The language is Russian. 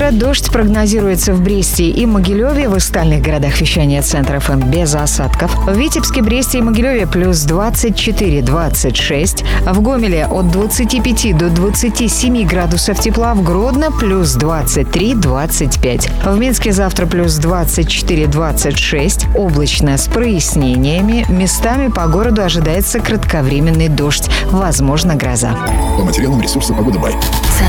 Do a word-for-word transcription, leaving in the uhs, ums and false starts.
завтра дождь прогнозируется в Бресте и Могилеве, в остальных городах вещания Центра эф эм без осадков. В Витебске, Бресте и Могилеве плюс двадцать четыре - двадцать шесть. В Гомеле от двадцати пяти до двадцати семи градусов тепла. В Гродно плюс двадцать три - двадцать пять. В Минске завтра плюс двадцать четыре - двадцать шесть. Облачно с прояснениями. Местами по городу ожидается кратковременный дождь. Возможно, гроза. По материалам ресурса «Погода Бай».